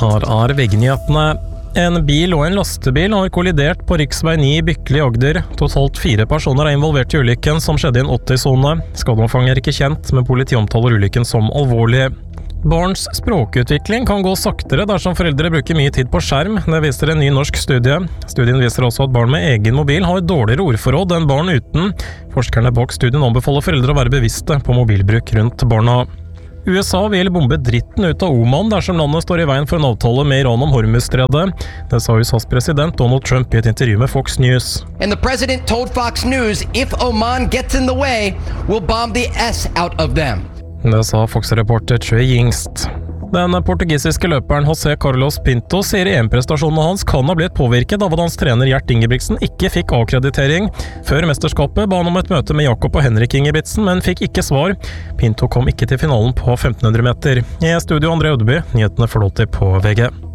Her VG-nyhetene. En bil og en lastebil har kollidert på riksvei 9 i Bykle i Agder. Totalt 4 personer er involvert i ulykken som skjedde i en 80-sone. Skadeomfanget er ikke kjent, men politiet omtaler ulykken som alvorlig. Barns språkutvikling kan gå saktere dersom foreldre bruker mye tid på skjerm. Det viser en ny norsk studie. Studien viser også at barn med egen mobil har dårligere ordforråd enn barn uten. Forskerne bak studien anbefaler foreldre å være bevisste på mobilbruk rundt barna. USA vil bombe dritten ut av Oman dersom landet står i veien for en avtale med Iran om Hormuzstredet. Det sa USAs president Donald Trump i et intervju med Fox News. And the president told Fox News, if Oman gets in the way, we'll bomb the S out of them. Det sa Fox-reporter Trey Yingst. Den portugisiske løperen José Carlos Pinto sier EM-prestasjonene hans kan ha blitt påvirket av at hans trener Gjert Ingebrigtsen ikke fikk akkreditering. Før mesterskapet ba han om et møte med Jakob og Henrik Ingebrigtsen, men fikk ikke svar. Pinto kom ikke til finalen på 1500 meter. I studio André Ødeby, nyhetene får du alltid på VG.